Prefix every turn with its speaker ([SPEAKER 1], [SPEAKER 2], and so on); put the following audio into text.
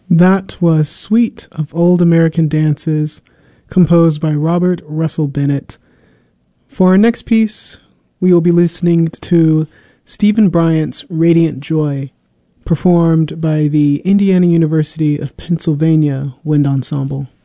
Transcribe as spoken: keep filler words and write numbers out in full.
[SPEAKER 1] That was Suite of Old American Dances, composed by Robert Russell Bennett. For our next piece, we will be listening to Stephen Bryant's Radiant Joy, performed by the Indiana University of Pennsylvania Wind Ensemble.